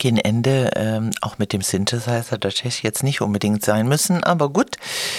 gegen Ende, auch mit dem Synthesizer, das hätte jetzt nicht unbedingt sein müssen, aber gut.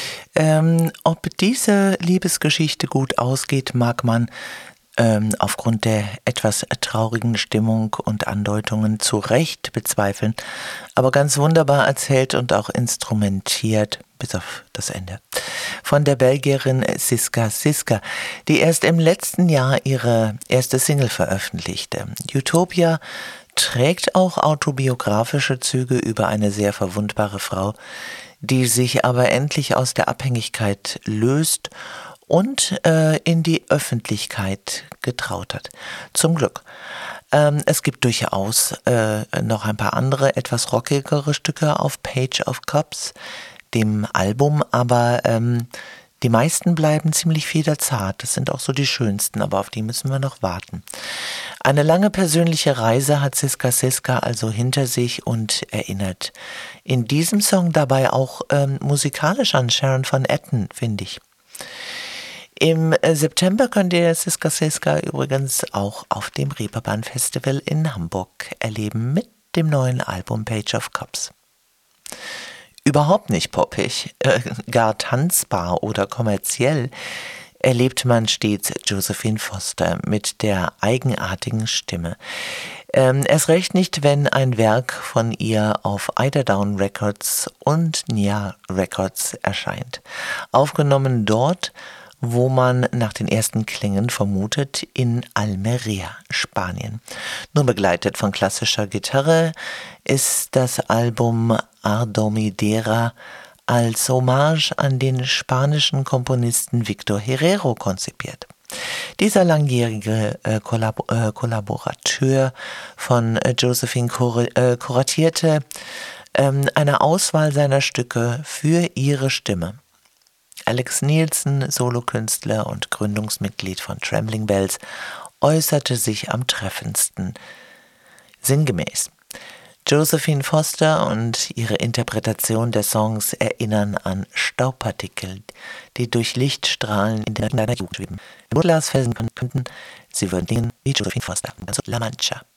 Ob diese Liebesgeschichte gut ausgeht, mag man aufgrund der etwas traurigen Stimmung und Andeutungen zu Recht bezweifeln, aber ganz wunderbar erzählt und auch instrumentiert, bis auf das Ende, von der Belgierin Siska Siska, die erst im letzten Jahr ihre erste Single veröffentlichte. Utopia trägt auch autobiografische Züge über eine sehr verwundbare Frau, die sich aber endlich aus der Abhängigkeit löst und in die Öffentlichkeit getraut hat. Zum Glück. Es gibt durchaus noch ein paar andere, etwas rockigere Stücke auf Page of Cups, dem Album, aber die meisten bleiben ziemlich federzart. Das sind auch so die schönsten, aber auf die müssen wir noch warten. Eine lange persönliche Reise hat Siska Siska also hinter sich und erinnert in diesem Song dabei auch musikalisch an Sharon Van Etten, finde ich. Im September könnt ihr Siska Siska übrigens auch auf dem Reeperbahn Festival in Hamburg erleben mit dem neuen Album Page of Cups. Überhaupt nicht poppig, gar tanzbar oder kommerziell erlebt man stets Josephine Foster mit der eigenartigen Stimme. Erst recht nicht, wenn ein Werk von ihr auf Eiderdown Records und Nia Records erscheint. Aufgenommen dort, wo man nach den ersten Klängen vermutet, in Almería, Spanien. Nur begleitet von klassischer Gitarre ist das Album Ardomidera als Hommage an den spanischen Komponisten Victor Herrero konzipiert. Dieser langjährige Kollaborateur von Josephine kuratierte eine Auswahl seiner Stücke für ihre Stimme. Alex Nielsen, Solokünstler und Gründungsmitglied von Trembling Bells, äußerte sich am treffendsten sinngemäß: Josephine Foster und ihre Interpretation der Songs erinnern an Staubpartikel, die durch Lichtstrahlen in deiner Jugend schweben. Wenn nur Glasfelsen könnten, sie würden singen wie Josephine Foster, also La Mancha.